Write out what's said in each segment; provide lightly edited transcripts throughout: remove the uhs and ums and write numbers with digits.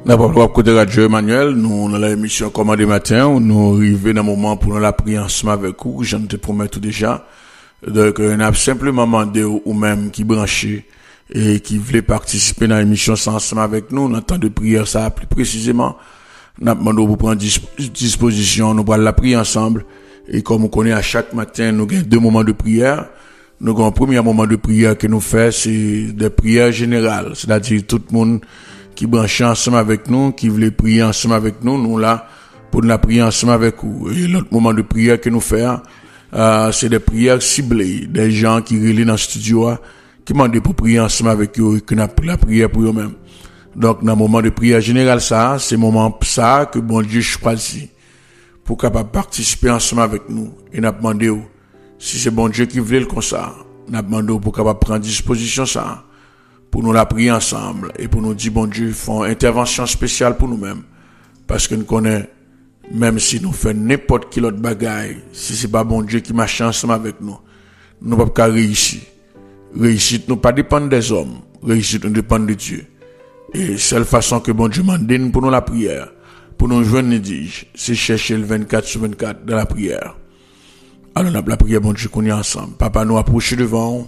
D'abord, côté Radio Emmanuel, nous, dans l'émission Commandé Matin, nous arrivons dans un moment pour nous la prier ensemble avec vous, je te promets tout déjà. Donc, on a simplement demandé ou même qui branché et qui voulait participer dans l'émission ensemble avec nous, dans le temps de prière, ça plus précisément. On a demandé pour prendre disposition, nous allons la prier ensemble. Et comme on connaît à chaque matin, nous avons deux moments de prière. Nous avons un premier moment de prière que nous faisons, c'est des prières générales. C'est-à-dire tout le monde qui branche ensemble avec nous, qui voulait prier ensemble avec nous, nous là, pour nous prier ensemble avec vous. Et l'autre moment de prière que nous faisons, c'est des prières ciblées, des gens qui relient dans le studio, qui demandent pour prier ensemble avec eux, et qui n'a pris la prière pour eux-mêmes. Donc, dans le moment de prière générale, ça, c'est le moment ça que bon Dieu choisit pour capable participer ensemble avec nous. Et n'a demandé si c'est bon Dieu qui voulait le comme ça, n'a demandé pour capable prendre disposition ça, pour nous la prier ensemble et pour nous dire bon Dieu font intervention spéciale pour nous-mêmes, parce que nous connaissons, même si nous faisons n'importe quel autre bagaille, si c'est pas bon Dieu qui marche ensemble avec nous, nous ne pouvons pas réussir. Réussite nous pas dépendre des hommes, réussite nous dépend de Dieu. Et seule façon que bon Dieu m'a donné pour nous la prière, pour nous joindre, dis, c'est chercher le 24/24 dans la prière. Alors on a la prière, bon Dieu, qu'on est ensemble. Papa, nous approcher devant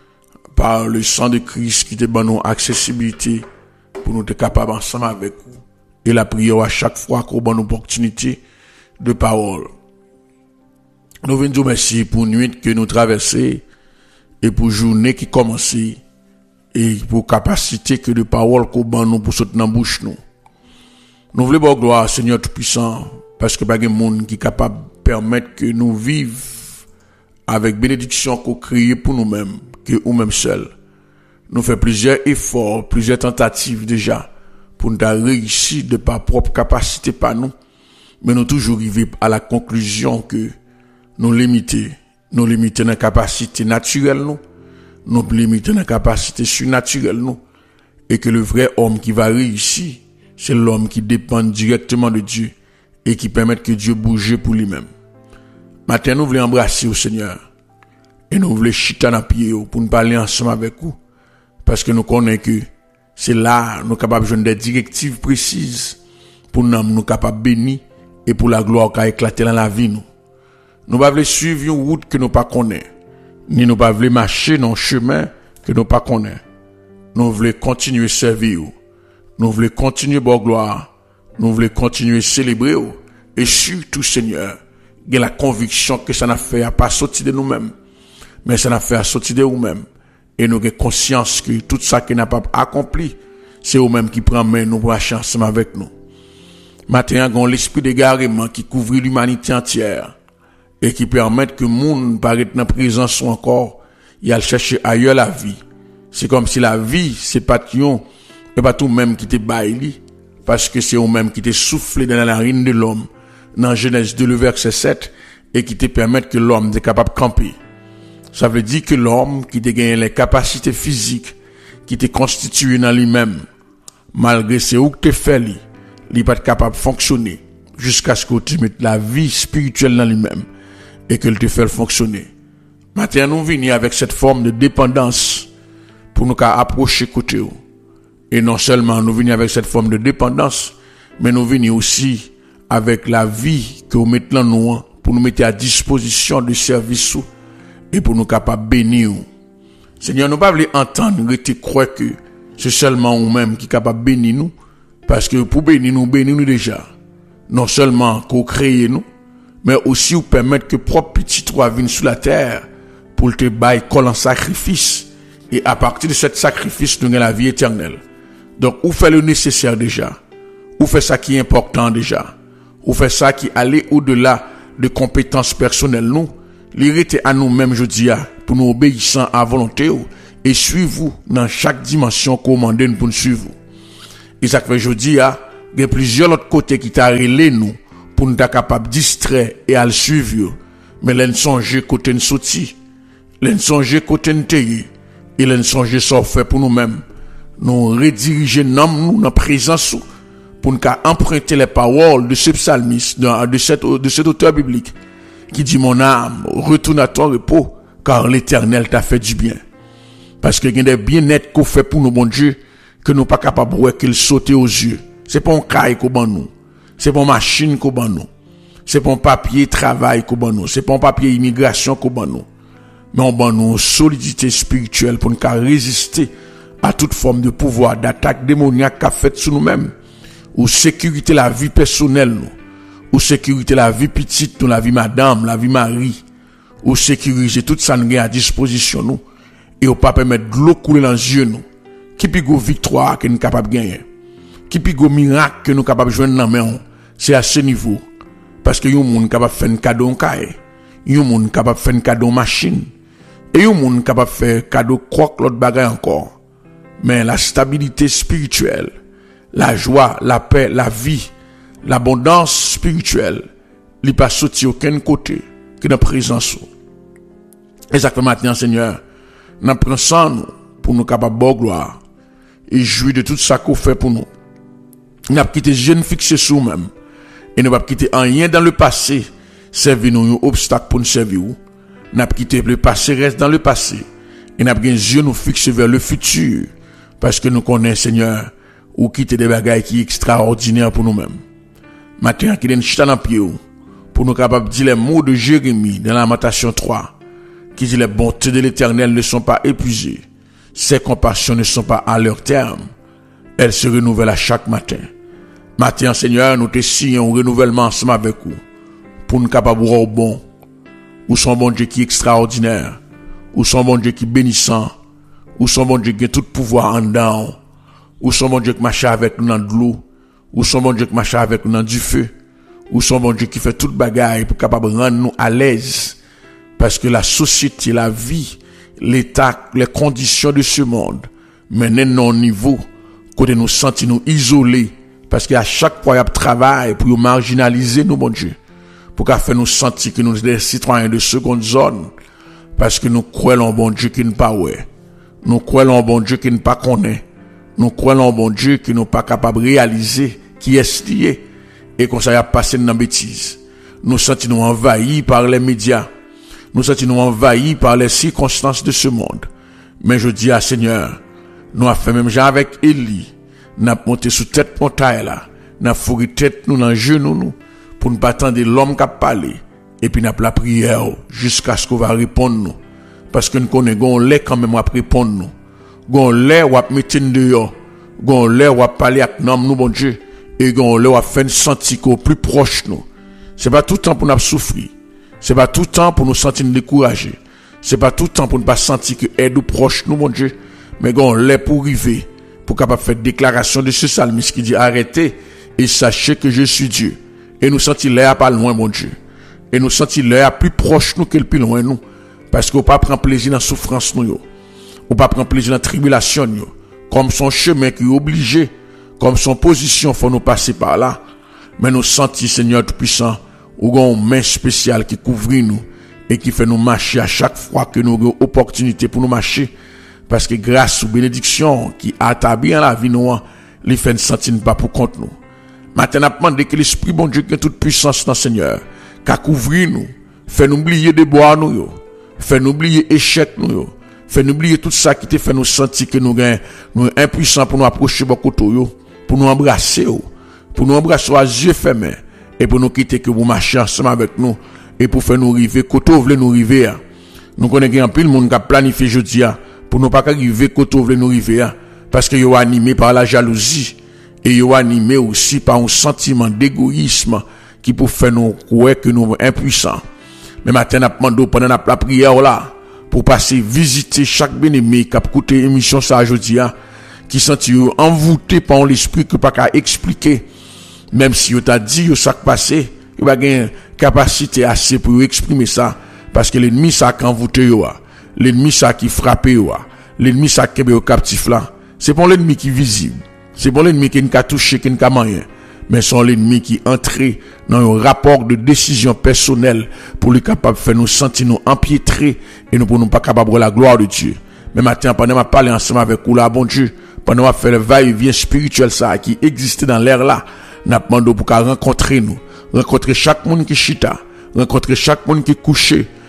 par le sang de Christ qui te donne nous accessibilité pour nous être capables ensemble avec vous. Et la prière à chaque fois qu'on donne une opportunité de parole. Nous venons dire merci pour la nuit que nous traversons et pour la journée qui commence et pour la capacité que de parole qu'on donne nous pour sauter dans la bouche nous. Nous voulons voir gloire Seigneur Tout-Puissant parce que pas de monde qui est capable de permettre que nous vivions avec bénédiction qu'on crée pour nous-mêmes, que nous-mêmes seuls. Nous faisons plusieurs efforts, plusieurs tentatives déjà pour nous réussir de par propre capacité par nous, mais nous toujours arrivés à la conclusion que nous limitons dans la capacité naturelle nous limitons dans la capacité surnaturelle nous, et que le vrai homme qui va réussir, c'est l'homme qui dépend directement de Dieu et qui permet que Dieu bouge pour lui-même. Maintenant, nous voulons embrasser au Seigneur et nous voulons chiter dans pied pour nous parler ensemble avec vous, parce que nous connaissons que c'est là nous sommes capables de donner des directives précises pour nous capables de bénir et pour la gloire qui a éclaté dans la vie nous. Nous ne voulons pas suivre une route que nous ne connaissons pas, ni nous ne voulons marcher dans un chemin que nous ne connaissons pas. Nous voulons continuer à servir. Nous voulons continuer à gloire. Nous voulons continuer à célébrer. Et surtout, Seigneur, il y a la conviction que ça n'a fait à pas sortir de nous-mêmes, mais ça n'a fait à sortir de nous-mêmes. Et nous avons conscience que tout ça qui n'a pas accompli, c'est nous-mêmes qui prend main nous pour marcher ensemble avec nous. Maintenant, il y a l'esprit d'égarement qui couvre l'humanité entière et qui permet que le monde paraît dans la présence ou encore, il a cherché ailleurs la vie. C'est comme si la vie, c'est pas tout même qui te baille, parce que c'est eux-mêmes qui te soufflé dans la narine de l'homme, dans Genèse 2, le verset 7, et qui te permettent que l'homme est capable de camper. Ça veut dire que l'homme qui te gagne les capacités physiques, qui te constitué dans lui-même, malgré ce où que te fait il n'est pas capable de fonctionner, jusqu'à ce que tu mettes la vie spirituelle dans lui-même, et que te fait fonctionner. Maintenant, nous venons avec cette forme de dépendance, pour nous approcher côté. Et non seulement nous venons avec cette forme de dépendance, mais nous venons aussi avec la vie que nous mettons nous pour nous mettre à disposition de service et pour nous capables de bénir. Seigneur, nous ne pouvons pas entendre et croire que c'est seulement nous-mêmes qui sommes capables de bénir nous, parce que pour bénir nous déjà. Non seulement qu'on crée nous, mais aussi nous permettre que propre petit roi vienne sur la terre pour te bailler en sacrifice. Et à partir de ce sacrifice, nous avons la vie éternelle. Donc, ou fait le nécessaire déjà. Ou fait ça qui est important déjà. Ou fait ça qui allait au-delà de compétences personnelles nous. L'irrité à nous-mêmes, je dis, pour nous obéissant à volonté et suivre dans chaque dimension commandée pour nous suivre. Et ça fait, je dis, il y a plusieurs autres côtés qui t'a relé nous pour nous être capables de distraire et à le suivre. Mais l'en songer côté nous sorti. L'en songer côté nous tailler. Et l'en songer ça fait pour nous-mêmes. Nous rediriger nous dans présence pour nous emprunter les paroles de ce psalmiste, de cet auteur biblique qui dit mon âme retourne à ton repos car l'Éternel t'a fait du bien. Parce que il y a des bien-être qu'on fait pour nous, bon Dieu, que nous pas capables de voir qu'il saute aux yeux. C'est pas un caille qu'on ban nous. C'est pas une machine qu'on ban nous. C'est pas un papier travail qu'on ban nous. C'est pas un papier immigration qu'on ban nous. Mais on ban nous une solidité spirituelle pour nous résister à toute forme de pouvoir d'attaque démoniaque qu'a fait sur nous-mêmes. Ou sécurité la vie personnelle nous. Ou sécurité la vie petite nous, la vie madame, la vie mari. Ou sécuriser tout ça nous à disposition nous. Et ou pas permettre de l'eau couler dans les yeux nous. Qui puis go victoire que nous capable de gagner. Qui puis go miracle que nous capable de joindre dans main. C'est à ce niveau. Parce que yon moun capable faire un cadeau en caille. Yon moun capable faire un cadeau en machine. Et yon moun capable faire cadeau croque l'autre bagaille encore. Mais la stabilité spirituelle, la joie, la paix, la vie, l'abondance spirituelle, li pas sorti aucun côté que dans présence. Exactement maintenant, Seigneur, nous prenons ça nous pour nous capables de gloire et jouir de tout ça qu'on fait pour nous. Nous n'avons quitté jeune fixé sur nous-mêmes et nous n'avons pas quitté rien dans le passé servir nous un obstacle pour nous servir. Nous n'avons quitté le passé reste dans le passé et nous avons les yeux nous fixés vers le futur parce que nous connaissons, Seigneur, ou quitter des bagailles qui sont extraordinaires pour nous-mêmes. Maintenant, qu'il y a une chita dans le pied pour nous capables de dire les mots de Jérémie dans Lamentation 3 qui dit les bontés de l'Éternel ne sont pas épuisées, ses compassions ne sont pas à leur terme, elles se renouvellent à chaque matin. Maintenant, Seigneur, nous te signons un renouvellement ensemble avec vous pour nous capables de voir au bon, ou son bon Dieu qui est extraordinaire, ou son bon Dieu qui est bénissant, ou son bon Dieu qui a tout pouvoir en dedans, ou son bon Dieu qui marche avec nous dans de l'eau, ou son bon Dieu qui marche avec nous dans du feu, ou son bon Dieu qui fait toute bagaille pour capable rendre nous à l'aise, parce que la société, la vie, l'état, les conditions de ce monde mènent nous au niveau côté nous sentir nous isolés, parce qu'à chaque fois il y a travail pour nous marginaliser nous, bon Dieu, pour qu'à faire nous sentir que nous sommes des citoyens de seconde zone, parce que nous croyons en bon Dieu qui ne pas ouais. Nous croyons en bon Dieu qui ne pas connaît. Nous croyons en bon Dieu qui n'est pas capable de réaliser qui est lié. Et qu'on s'est passé dans la bêtise. Nous sentons envahis par les médias. Nous sentons envahis par les circonstances de ce monde. Mais je dis à Seigneur, nous avons fait même genre avec Élie. Nous avons monté sous tête montagne là. Nous avons fourré tête nous dans genou nous. Pour ne pas attendre l'homme qui a parlé. Et puis nous avons la prière jusqu'à ce qu'on va répondre nous. Parce que nous connaissons l'air quand même à répondre nous. Gon l'air ou à mettre dehors. Gon l'air ou à parler avec nous, bon Dieu. Et gon l'air ou à faire sentir qu'on plus proche nous. C'est pas tout le temps pour nous souffrir. C'est pas tout le temps pour nous sentir découragés. C'est pas tout le temps pour ne pas sentir que aide ou proche nous, mon Dieu. Mais gon l'air pour arriver. Pour capable faire déclaration de ce psalmiste qui dit arrêtez et sachez que je suis Dieu. Et nous sentir l'air pas loin, mon Dieu. Et nous sentir l'air plus proche nous que le plus loin nous. Parce qu'on pas prendre plaisir dans la souffrance nous. Ou pas prendre plaisir dans la tribulation nous. Comme son chemin qui est obligé, comme son position faut nous passer par là. Mais nous sentir Seigneur Tout-Puissant, ou gon main spéciale qui couvre nous et qui fait nous marcher à chaque fois que nous avons opportunité pour nous marcher. Parce que grâce aux bénédictions qui établit en la vie nous, les fait ne sentir pas pour compte nous. Maintenant, demandez que l'Esprit bon Dieu qui a toute puissance dans le Seigneur, qu'a couvrir nous, fait nous oublier des bois nous, fait nous oublier échec nous, fait nous oublier tout ça qui te fait nous sentir que nous impuissants pour nous approcher beaucoup de pour nous embrasser à yeux fermés et pour nous quitter que vous marchez ensemble avec nous et pour faire nous arriver côté où voulez nous arriver. Nous connaissons un peu le monde qui a planifié jeudi pour nous pas arriver côté où voulez nous arriver parce que yo animé par la jalousie et yo animé aussi par un sentiment d'égoïsme qui peut faire nous croire que nous sommes impuissants. Mais maintenant, nous demandons pendant la prière là, pour passer visiter chaque bien-aimé qui a écouté l'émission ça aujourd'hui, qui sentit envoûté par l'esprit que pas qu'à expliquer. Même si vous t'a dit ça qui passé, il va gagner capacité assez pour exprimer ça. Parce que l'ennemi ça qui envoûté, l'ennemi ça qui frappé, l'ennemi ça qui est au captif là, c'est pas l'ennemi qui est visible. C'est pas l'ennemi qui n'a touché, qui n'a rien. Mais c'est l'ennemi qui entré dans un rapport de décision personnelle pour lui capable de faire nous sentir nous empiétrés et nous pour nous pas capable de la gloire de Dieu. Mais maintenant, pendant que je parle ensemble avec vous là, bon Dieu, pendant que je fais le va-et-vient spirituel ça qui existe dans l'air là, nous demandons pour rencontrer nous, rencontrer chaque monde qui chita, rencontrer chaque monde qui couché,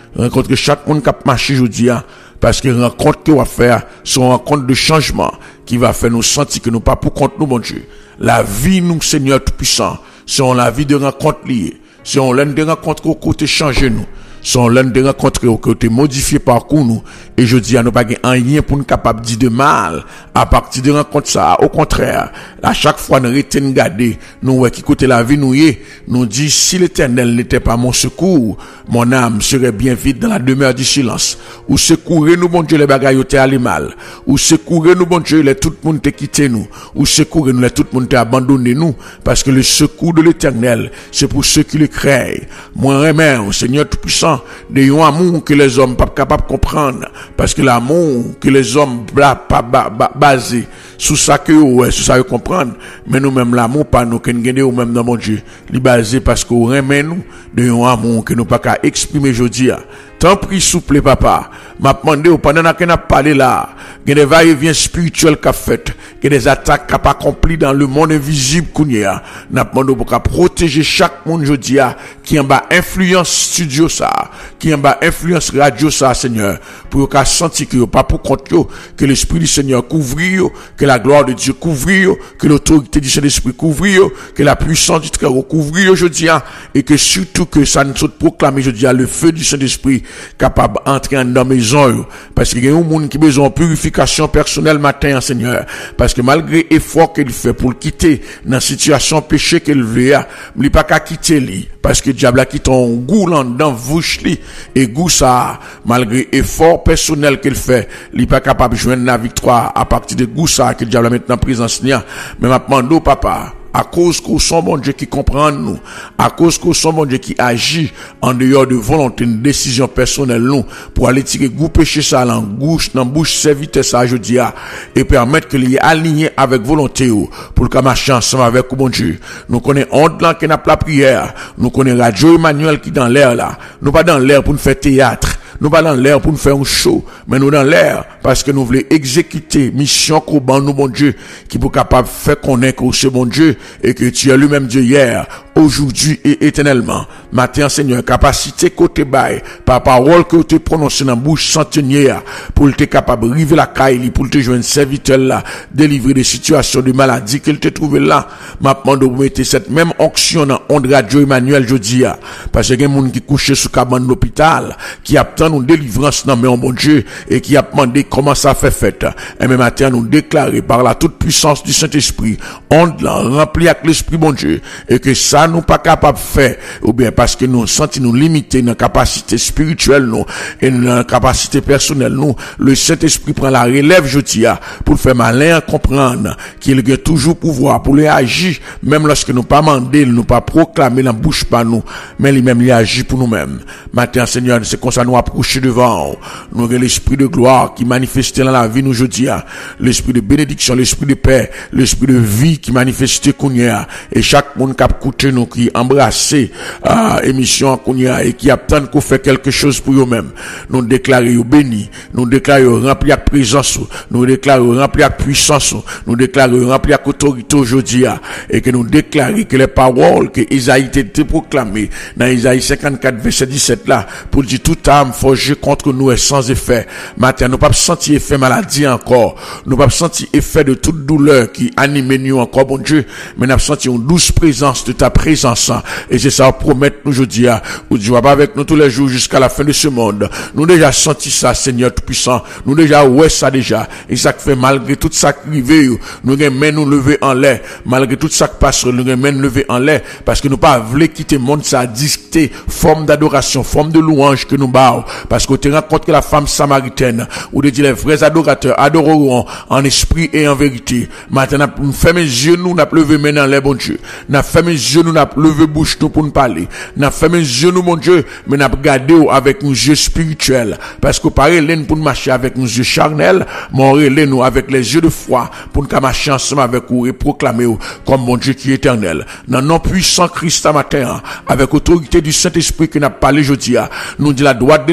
rencontre chaque monde qui a marché aujourd'hui, parce que rencontre que va faire, c'est une rencontre de changement qui va faire nous sentir que nous pas pour compte nous, bon Dieu. La vie, nous, Seigneur Tout-Puissant, c'est la vie de rencontre liée. C'est l'un de rencontres au côté changer nous. Sont l'un de rencontres au côté modifié parcours nous. Et je dis à nous pas rien pour nous capable de dire de mal à partir de rencontre ça. Au contraire, à chaque fois nous retenons garder, nous qui côté la vie nous y, nous dit si l'Éternel n'était pas mon secours, mon âme serait bien vite dans la demeure du silence. Ou secourir nous bon Dieu les bagailles au aller mal. Ou secourir nous bon Dieu les tout le monde te quitté nous. Ou secourir nous les tout le monde te abandonné nous. Parce que le secours de l'Éternel, c'est pour ceux qui le craignent. Moi remets au Seigneur Tout-Puissant de un amour que les hommes pas capables de comprendre, parce que l'amour que les hommes pas basé sur ça que ouais sur ça comprendre, mais nous même l'amour pas nous que nous ou même dans mon Dieu li basé parce qu'on remet nous de un amour que nous pas qu'à exprimer aujourd'hui. Tant pris souple papa, m'a demandé pendant qu'on a parlé là, il y a des va-et-vient spirituels qu'a fait, il y a des attaques qu'a pas accompli dans le monde invisible qu'on y a. N'a demandé pour protéger chaque monde aujourd'hui qui en bas influence studio ça, qui en bas influence radio ça Seigneur, pour qu'a senti que pas pour compte que l'esprit du Seigneur couvre, que la gloire de Dieu couvre, que l'autorité du Saint-Esprit couvre, que la puissance du Très-Haut couvre aujourd'hui et que surtout que ça nous proclame aujourd'hui le feu du Saint-Esprit capable d'entrer dans la maison, parce qu'il y a un monde qui a besoin de purification personnelle matin, Seigneur, parce que malgré l'effort qu'il fait pour le quitter dans la situation péché qu'il veut, il n'est pas qu'à quitter lui, parce que le diable a quitté un goût dans bouche lui, et goût ça, malgré l'effort personnel qu'il fait, il n'est pas capable de joindre la victoire à partir de goût ça que le diable a maintenant présence là, mais maintenant, papa, à cause qu'on son bon Dieu qui comprend nous, à cause qu'on son bon Dieu qui agit en dehors de volonté, une décision personnelle nous, pour aller tirer goût péché ça dans bouche serviteur ça jeudi et permettre que l'y aligné avec volonté pour que marcher ensemble avec bon Dieu. Nous connaissons honte là qui n'a pas la prière, nous connaissons Radio Emmanuel qui dans l'air là, nous pas dans l'air pour nous faire théâtre. Nous pas dans l'air pour nous faire un show, mais nous dans l'air parce que nous voulons exécuter mission qu'on ban nous bon Dieu, qui pour capable faire connaître que c'est bon Dieu et que tu es lui-même Dieu hier, aujourd'hui et éternellement. Matin Seigneur, capacité côté bail par parole que tu prononces dans bouche centenière pour te capable river la caille pour te joindre serviteur là, délivrer des situations de maladie qu'il te trouvé là. Maintenant de mettre cette même onction dans onde Radio Emmanuel jodi parce que il y a des gens qui couchent sous cabane d'hôpital qui attendent une délivrance dans mon bon Dieu et qui a demandé comment ça fait fête. Et même matin nous déclarer par la toute puissance du Saint-Esprit onde là rempli avec l'esprit bon Dieu et que ça nous pas capable de faire ou bien parce que nous sentons nous limiter dans capacité spirituelle nous et dans capacité personnelle nous, le Saint-Esprit prend la relève jeudi pour faire malin comprendre qu'il a toujours pouvoir pour les agir même lorsque nous pas mandé nous pas proclamer dans bouche pas nous mais lui-même il agit pour nous-mêmes. Matin Seigneur, c'est comme ça nous approcher devant nous avons l'esprit de gloire qui manifeste dans la vie nous jeudi, l'esprit de bénédiction, l'esprit de paix, l'esprit de vie qui manifeste kounya et chaque monde qui a écouté nous qui embrassé émission kounya et qui attend qu'on fait quelque chose pour eux-mêmes. Nous déclarons béni, nous déclarons rempli avec présence, nous déclarons rempli avec puissance, nous déclarons rempli avec autorité aujourd'hui et que nous déclarons que les paroles que Isaïe était proclamées dans Isaïe 54 verset 17 là pour dire toute âme forgée contre nous est sans effet. Matin nous pas sentir effet maladie encore, nous pas sentir effet de toute douleur qui anime nous encore bon Dieu, mais nous sentir une douce présence de ta présence et c'est ça promettre nous aujourd'hui où Dieu va avec nous tous les jours jusqu'à la fin de ce monde. Nous déjà senti ça Seigneur Tout-Puissant, nous déjà ouais ça déjà et ça fait malgré tout ça qui arrive nous remet nous lever en l'air malgré tout ça qui passe nous remet lever en l'air parce que nous pas voulons quitter le monde ça dicter forme d'adoration, forme de louange que nous bâons parce que tu rencontres la femme samaritaine ou de dire les vrais adorateurs adoreront en esprit et en vérité. Maintenant nous fermer les yeux nous n'a levé maintenant les bon Dieu, n'a fermé les yeux nous n'a levé bouche nous pour nous parler, n'a fermé les yeux nous mon Dieu mais n'a regardé avec nos yeux spirituels parce que pareil l'aine pour nous marcher avec nos yeux charnels mais nous avec les yeux de foi pour nous marcher ensemble avec vous et proclamer comme mon Dieu qui est éternel dans nom puissant Christ à matin avec autorité du Saint-Esprit que n'a parlé aujourd'hui nous dit la droite de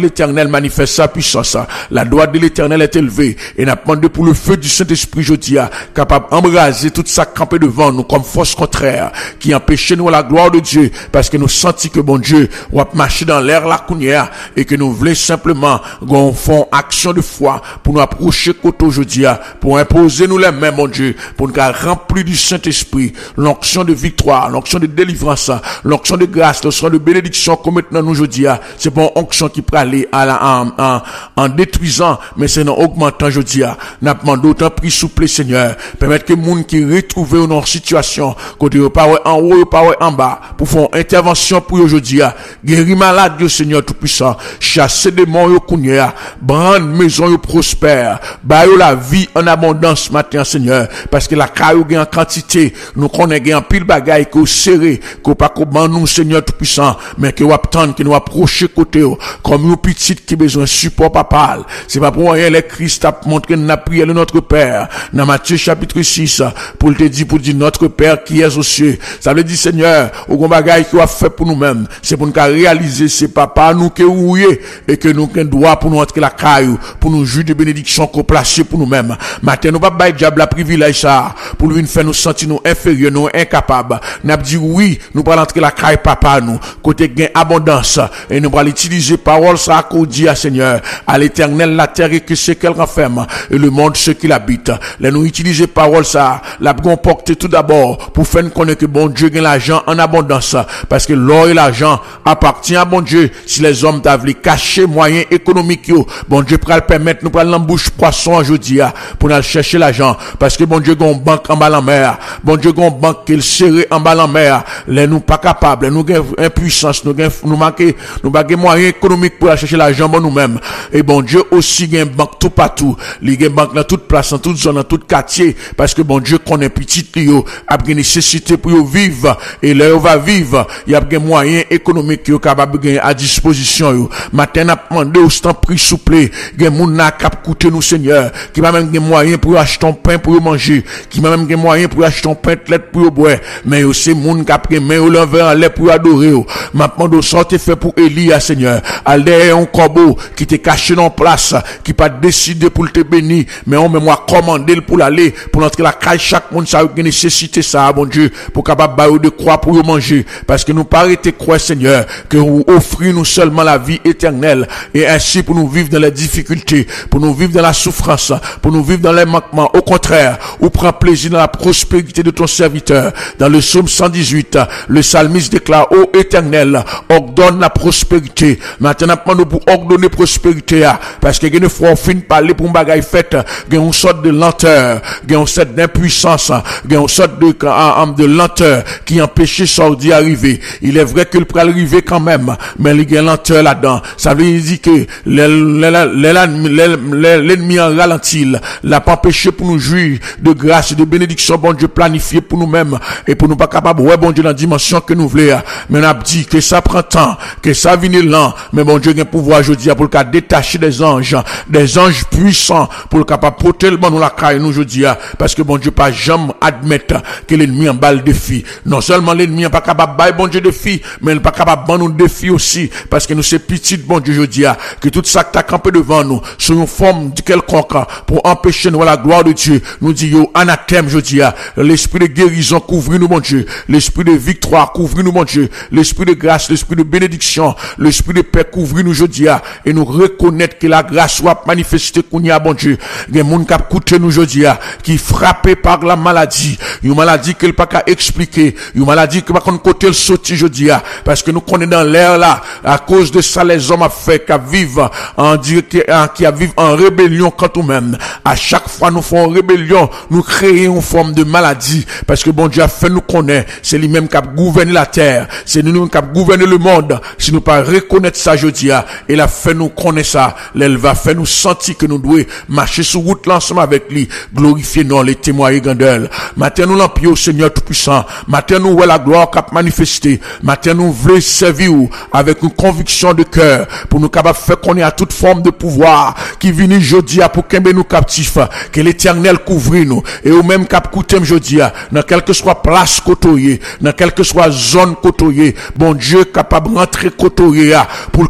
l'Éternel manifeste sa puissance. La droite de l'Éternel est élevée. Et n'a demandé pour le feu du Saint-Esprit, je dis, capable d'embraser toute sa campée devant nous comme force contraire, qui empêchait nous la gloire de Dieu, parce que nous sentons que bon Dieu, on va marcher dans l'air la counière, et que nous voulons simplement, qu'on font action de foi, pour nous approcher côté aujourd'hui, pour imposer nous les mains, mon Dieu, pour nous remplir du Saint-Esprit, l'onction de victoire, l'onction de délivrance, l'onction de grâce, l'onction de bénédiction, comme maintenant nous aujourd'hui, c'est pas une onction qui peut aller en détruisant, mais c'est en augmentant aujourd'hui. N'a demandé autant pris souple, Seigneur, permettre que monde qui retrouve dans situation, côté pas en haut, pas en bas, pour faire une intervention pour aujourd'hui, guérir malade, Dieu Seigneur tout-puissant, chasser démons yo kounya, brand maison yo prospère, ba yo la vie en abondance matin, Seigneur, parce que la caillou gagne en quantité, nous connaît gagne en pile bagaille que serré, que pas comment nous, Seigneur tout-puissant, mais que attendre que nous approcher côté comme une petite qui besoin de support papal. C'est pas pour rien les Christ a montré la prière de notre Père dans Matthieu chapitre 6 pour te dire notre Père qui est aux cieux. Ça veut dire Seigneur, au grand bagaille qui a fait pour nous-mêmes, c'est pour nous réaliser c'est papa nous que oué et que nous droit pour nous entrer la caillou, pour nous jouir de bénédiction qu'on place pour nous-mêmes. Maintenant nous pas bailler diable la privilège ça pour lui faire nous sentir nous inférieurs, nous incapables. N'a dit oui, nous pas entrer la caille papa nous, côté gain abondance et nous allons utiliser parole ça qu'on dit à Seigneur, à l'Éternel la terre et que c'est qu'elle renferme et le monde ce qu'il habite. Là nous utiliser parole ça, la comporter tout d'abord pour faire connaître que bon Dieu gagne l'argent en abondance parce que l'or et l'argent appartient à bon Dieu. Si les hommes t'avaient caché moyens économiques yo, bon Dieu pourra le permettre nous prendre l'embouche poisson aujourd'hui pour aller chercher l'argent parce que bon Dieu gon banque en bas en mer, bon Dieu gon banque qu'il serré en bas en mer, les nous pas capables, nous gain impuissance, nous manquer moyens économiques pour aller chercher l'argent bon nous-mêmes. Et bon Dieu aussi gain banque tout partout, li gain banque dans toute place, dans toute zone, dans tout quartier parce que bon Dieu connaît petit yo a une nécessité pour yo vivre et là on va vivre, il y a des moyens économiques yo capable gagner à disposition yo. Matin n'a demandé au temps prix souple, gen moun n'a cap coûter nous Seigneur, qui va même des moyens pour acheter un pain pour manger, qui va même des moyens pour acheter un pain lettre pour boire, mais aussi moun cap mais au l'envers en l'air pour adorer. M'a demandé sorte fait pour Élie Seigneur, aller un corbeau qui t'est caché dans place, qui pas décidé pour te bénir, mais on met moi commander pour aller pour entrer la caille chaque monde ça a une nécessité ça bon Dieu pour capable bailler de croix pour manger parce que nous pas arrêter croire Seigneur que vous offrez nous seulement la vie éternelle et ainsi pour nous vivre dans les difficultés, pour nous vivre dans la souffrance, pour nous vivre dans les manquements. Au contraire, ou prend plaisir dans la prospérité de ton serviteur. Dans le psaume 118, le psalmiste déclare: ô Éternel, ordonne la prospérité. Maintenant nous pour ordonner prospérité parce que une fois on finit parler pour une bagaille faite, il y a une sorte de lenteur, il y a une sorte d'impuissance, il y a une sorte de lenteur qui empêche ça d'y arriver. Il est vrai que le peut arriver quand même, mais il y a une lenteur là-dedans. Ça veut dire que l'ennemi en ralentit, l'a pas empêché pour nous jouir de grâce et de bénédiction, bon Dieu planifié pour nous-mêmes et pour nous pas capable, ouais, bon Dieu, dans la dimension que nous voulons. Mais on a dit que ça prend temps, que ça vient lent, mais bon Dieu a un pouvoir aujourd'hui pour le cas détacher des anges puissants pour le capable porter le bon nous la caille nous aujourd'hui, parce que bon Dieu pas jamais admettre que l'ennemi en balle défi. Non seulement l'ennemi n'est pas capable de bon Dieu défi, mais il n'est pas capable de nous défi aussi, parce que nous c'est petit bon Dieu aujourd'hui, que tout ça qui a campé devant nous, sur une forme de quelconque, pour empêcher nous la gloire de Dieu, nous dit yo anathème aujourd'hui, l'esprit de guérison couvre nous mon Dieu, l'esprit de victoire couvre nous mon Dieu, l'esprit de grâce, l'esprit de bénédiction, l'esprit de paix couvre nous aujourd'hui, et nous reconnaître que la grâce soit manifestée qu'on y a bon Dieu. Il y a des gens qui coûté nous aujourd'hui, qui frappé par la maladie, une maladie qu'elle pas qu'à expliquer, une maladie que pas qu'on côté le sorti aujourd'hui, parce que nous connaissons dans l'air là, à cause de ça les hommes a fait qu'à vivre qui a vivre en rébellion contre nous-mêmes. À chaque fois nous faisons rébellion, nous créons une forme de maladie, parce que bon Dieu a fait nous connaître, c'est lui-même qui a gouverné la terre, c'est nous qui a gouverné le monde. Si nous pas reconnaître ça aujourd'hui, il a fait nous connaître ça, elle va faire nous sentir que nous devons marcher sur route l'ensemble avec lui, glorifier non les témoins et grandeur. Maintenant nous l'empire au Seigneur tout-puissant, maintenant nous voyons la gloire qu'a manifesté, maintenant nous voulons servir avec une conviction de cœur, pour nous capables de faire qu'on ait à toute forme de pouvoir, qui vient aujourd'hui pour qu'embe nous captifs, que l'Éternel couvre nous, et au même cap coûté aujourd'hui, dans quelle que soit place côtoyée, dans quelle que soit zone côtoyée, bon Dieu capable de rentrer côtoyée, pour qu'à changer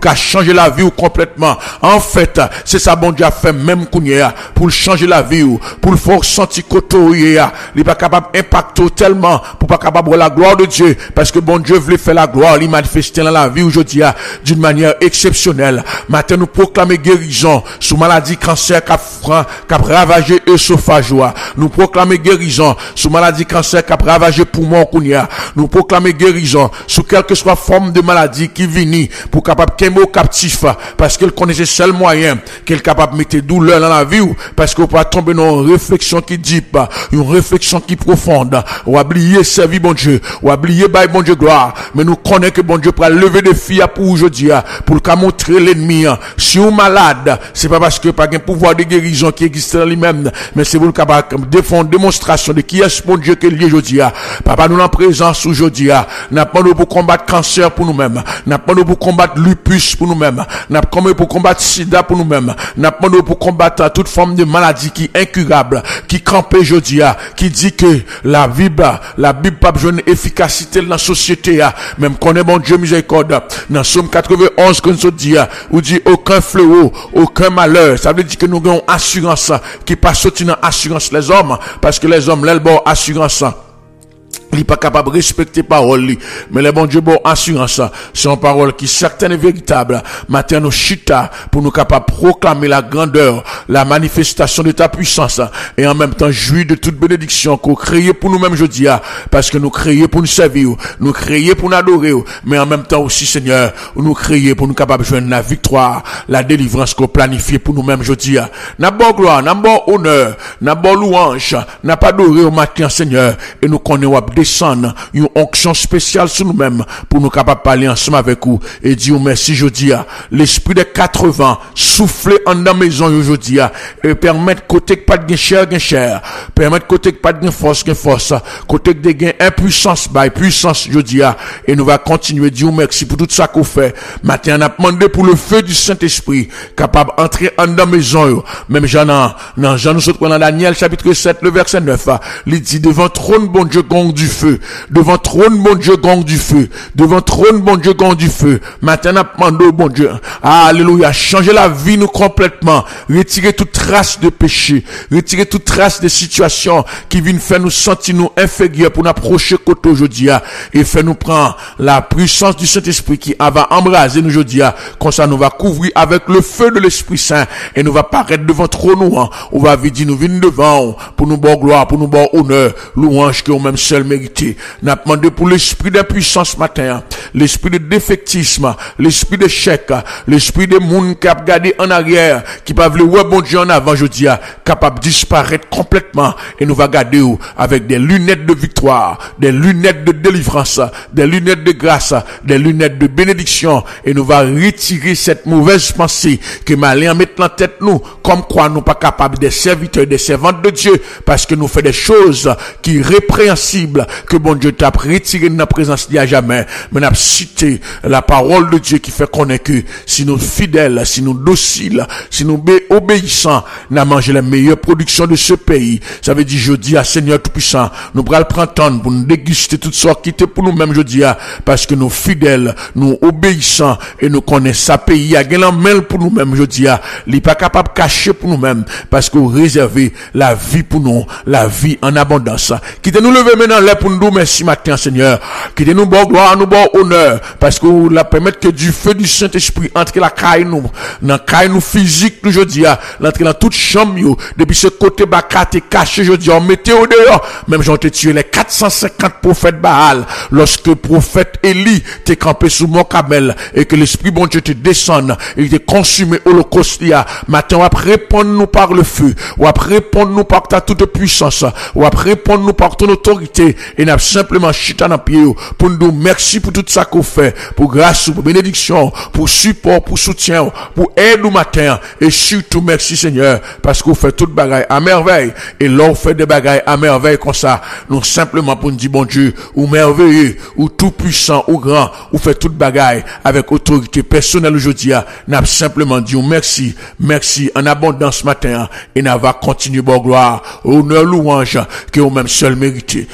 changer la vie ou complètement. En fait, c'est ça bon Dieu a fait même kounya pour changer la vie ou pour le faire sentir kotoria. Il pas capable impacter tellement pour pas capable la gloire de Dieu parce que bon Dieu voulait faire la gloire, il manifester dans la vie aujourd'hui d'une manière exceptionnelle. Matin nous proclamer guérison sous maladie cancer qui a ravagé œsophage. Nous proclamer guérison sous maladie cancer qui a ravagé poumon kounya. Nous proclamer guérison sous quelque soit forme de maladie qui vient pour capable qu'aimer captif parce qu'elle connaissait seul moyen qu'elle capable de mettre douleur dans la vie parce qu'on peut tomber dans une réflexion qui dit pas, une réflexion qui profonde, ou oublier servir bon Dieu, ou oublier bail bon Dieu gloire, mais nous connaissons que bon Dieu peut lever des filles pour aujourd'hui, pour le montrer l'ennemi. Si on est malade, c'est pas parce que pas un pouvoir de guérison qui existe dans lui-même, mais c'est pour le capable de faire une démonstration de qui est bon Dieu qui est lié aujourd'hui. Papa, nous en présence aujourd'hui, n'a pas nous pour combattre cancer pour nous-mêmes, n'a pas nous pour combattre lupus pour nous-mêmes, n'a pas nous pour combattre sida pour nous-mêmes, n'a pas nous pour combattre toute forme de maladie qui est incurable, qui campe aujourd'hui, qui dit que la Bible pas besoin d'efficacité dans la société, même qu'on est bon Dieu miséricorde. Dans Somme 91, qu'on se dit, où dit aucun fléau, aucun malheur. Ça veut dire que nous avons assurance qui passe sortir dans assurance les hommes, parce que les hommes, l'elbo assurance. Il n'est pas capable de respecter parole, mais le bon Dieu, bon assurance, c'est une parole qui certaine et véritable. Matin, nous chita pour nous capables de proclamer la grandeur, la manifestation de ta puissance, et en même temps jouir de toute bénédiction qu'on crée pour nous-mêmes aujourd'hui, parce que nous créons pour nous servir, nous créons pour nous adorer, mais en même temps aussi, Seigneur, nous créons pour nous capables de joindre la victoire, la délivrance qu'on planifie pour nous-mêmes aujourd'hui. N'a pas gloire, n'a pas honneur, n'a pas louange, n'a pas adoré au matin, Seigneur, et nous connaissons descendre une onction spéciale sur nous-mêmes pour nous capables de parler ensemble avec vous et dire merci aujourd'hui. L'esprit des 80 souffler en dans maison aujourd'hui et permettre côté que pas de chair, permettre côté que pas de force, côté que de gain impuissance, puissance aujourd'hui et nous va continuer dire merci pour tout ça qu'on fait. Matin on a demandé pour le feu du Saint-Esprit capable d'entrer en dans maison. Même Jean nous sommes dans Daniel chapitre 7 le verset 9, il dit devant trône bon Dieu gong du feu, devant trône bon Dieu gong du feu, devant trône bon Dieu gong du feu. Maintenant demandons bon Dieu, alléluia, changer la vie nous complètement, retirer toute trace de péché, retirer toute trace de situation qui viennent faire nous sentir nous inférieurs pour nous approcher côté aujourd'hui et faire nous prendre la puissance du Saint-Esprit qui va embraser nous aujourd'hui, comme ça nous va couvrir avec le feu de l'Esprit Saint et nous va paraître devant trône on va dire nous venir devant pour nous bon gloire, pour nous bon honneur, louange que même seul mérité. N'a demandé pour l'esprit d'impuissance matin, l'esprit de défaitisme, l'esprit d'échec, l'esprit de monde qui a regardé en arrière, qui pas voulu ouais bon Dieu en avant aujourd'hui, capable de disparaître complètement et nous va garder avec des lunettes de victoire, des lunettes de délivrance, des lunettes de grâce, des lunettes de bénédiction et nous va retirer cette mauvaise pensée que malin mettre dans la tête nous, comme quoi nous pas capables des serviteurs, des servantes de Dieu parce que nous fait des choses qui répréhensibles que bon Dieu t'a retiré de notre présence d'il y a jamais. Mais n'a cité la parole de Dieu qui fait connaître que si nous fidèles, si nous dociles, si nous obéissants, n'a mangé la meilleure production de ce pays. Ça veut dire, je dis à Seigneur Tout-Puissant, nous prenons le printemps pour nous déguster toutes sortes qui étaient pour nous-mêmes, je dis, parce que nous fidèles, nous obéissants et nous connaissons sa pays, il y a un mail pour nous-mêmes, je dis, il n'est pas capable de cacher pour nous-mêmes, parce que vous réservez la vie pour nous, la vie en abondance. Quittez nous lever maintenant là pour nous dire merci matin, Seigneur. Quittez nous bon gloire, nous bon honneur, parce que vous la permettez que du feu du Saint-Esprit entre la caille nous, dans la caille nous physique, je dis, l'entrée dans toute chambre, depuis ce côté bacate caché, je dis, on mettait au dehors, même j'en ai tué les 450 prophètes Baal, lorsque le prophète Élie t'est campé sous mon camel, et que l'Esprit bon Dieu te descende, et il t'est consumé holocauste, matin, on va répondre nous par le feu, on va répondre nous par ta toute puissance, on va répondre nous par ton autorité, et n'a simplement chita dans pied, pour nous dire merci pour tout ça qu'on fait, pour grâce, pour bénédiction, pour support, pour soutien, pour aide au matin, et surtout merci Seigneur, parce qu'on fait toute bagaille à merveille, et là on fait des bagailles à merveille comme ça, nous simplement pour nous dire bon Dieu, ou merveilleux, ou tout puissant, ou grand, ou fait toute bagaille avec autorité personnelle aujourd'hui, n'a simplement dit merci, merci en abondance matin, et n'a va continuer bon gloire, honneur, louange, que vous même seul mérité, et vous même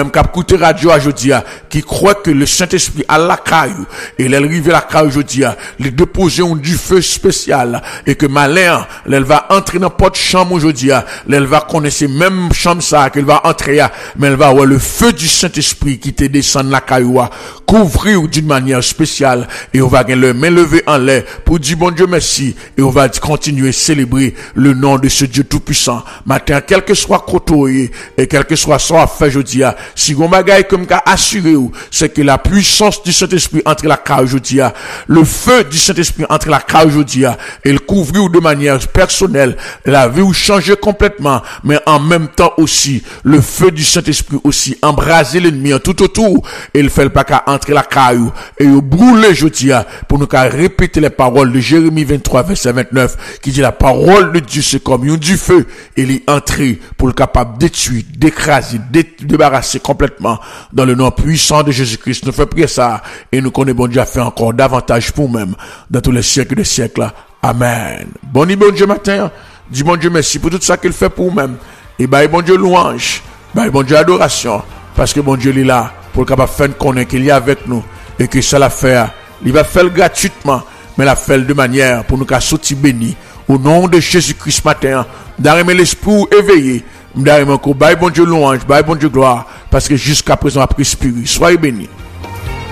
même qui a écouté radio aujourd'hui, qui croit que le Saint-Esprit a la caillou, et elle arrive à la caillou aujourd'hui, les déposer du feu spécial, et que malin, elle va entrer dans porte chambre aujourd'hui, elle va connaître même chambre ça, qu'elle va entrer, mais elle va avoir le feu du Saint-Esprit qui te descend la caillou, couvrir d'une manière spéciale, et on va gagner le main levée en l'air, pour dire bon Dieu merci, et on va continuer à célébrer le nom de ce Dieu tout-puissant. Matin, quel que soit côté, et quel que soit son affaire aujourd'hui, si on bagaille comme qu'a assuré ou, c'est que la puissance du Saint-Esprit entre la caille aujourd'hui, le feu du Saint-Esprit entre la caille aujourd'hui, et le couvrir de manière personnelle, la vie ou changer complètement, mais en même temps aussi, le feu du Saint-Esprit aussi, embraser l'ennemi tout autour, et il fait pas qu'à entrer la caille, et il brûler aujourd'hui, pour nous qu'à répéter les paroles de Jérémie 23, verset 29, qui dit la parole de Dieu, c'est comme une du feu, et il est entré pour le capable de détruire, d'écraser, débarrasser complètement dans le nom puissant de Jésus-Christ. Nous faisons prier ça et nous connaissons bon Dieu a fait encore davantage pour nous-mêmes dans tous les siècles des siècles. Amen. Bon Dieu matin, dis bon Dieu merci pour tout ça qu'il fait pour nous-mêmes. Et bon Dieu louange, bon Dieu adoration, parce que bon Dieu est là pour le capable faire connaître qu'il est avec nous et que ça l'a fait. Il va faire gratuitement, mais la fait de manière pour nous qu'à sortir béni. Au nom de Jésus-Christ matin, d'arrimer l'esprit éveillé, d'arrimer encore, bon Dieu louange, bon Dieu gloire, parce que jusqu'à présent, après spirit, soyez bénis.